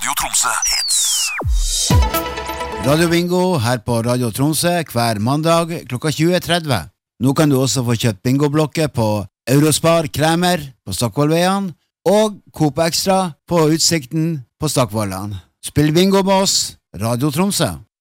Radio Tromsø Hits. Radio Bingo her på Radio Tromsø hver mandag klokka 20.30. Nå kan du også få kjøpt bingoblokker på Eurospar Kremer på Stockvollveien og Coop Extra på Utsikten på Stockvollan. Spill bingo med oss, Radio Tromsø.